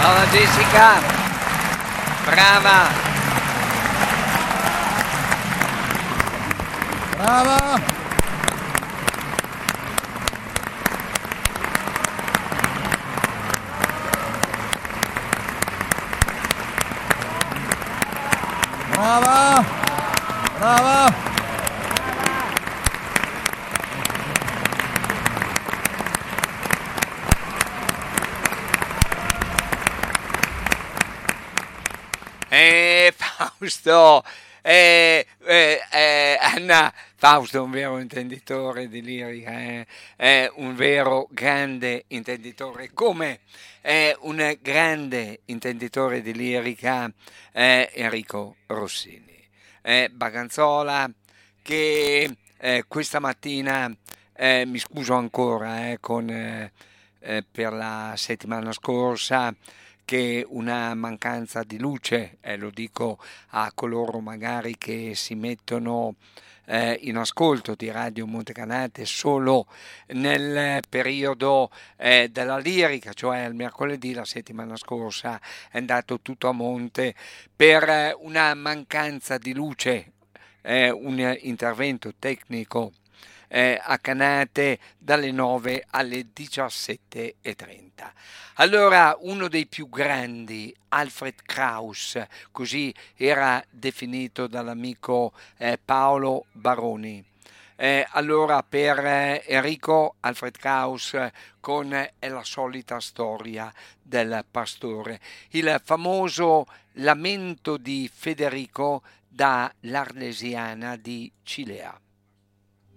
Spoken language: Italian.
Brava Jessica, brava. Brava! Brava! Brava! Fausto, Anna, Fausto è un vero intenditore di lirica, è un vero grande intenditore, come è un grande intenditore di lirica Enrico Rossini. Baganzola che questa mattina, mi scuso ancora per la settimana scorsa, che una mancanza di luce, lo dico a coloro magari che si mettono in ascolto di Radio Montecanate solo nel periodo della lirica, cioè il mercoledì. La settimana scorsa è andato tutto a monte per una mancanza di luce, un intervento tecnico a Canate dalle 9 alle 17:30. Allora, uno dei più grandi, Alfred Kraus, così era definito dall'amico Paolo Baroni. Allora, per Enrico, Alfred Kraus con È la solita storia del pastore, il famoso lamento di Federico da l'Arlesiana di Cilea.